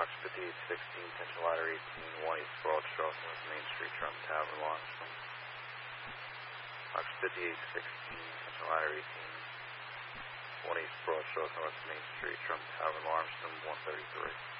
Ox 5816, attention ladder 18, 1 East Broad Stroke, North Main Street, Drum Tavern, Lawrenceville. Ox 5816, attention ladder 18, 1 East Broad Stroke, North Main Street, Drum Tavern, Lawrenceville, 133.